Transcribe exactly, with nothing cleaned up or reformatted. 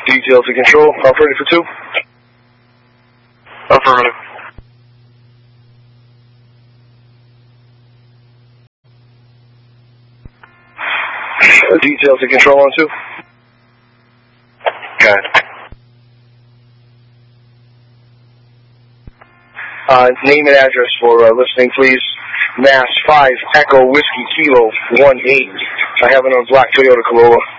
Detail to control, operator for two. Affirmative. Detail to control on two. Got it. Uh, name and address for uh, listening, please. Mass five Echo Whiskey Kilo one eight. I have it on black Toyota Corolla.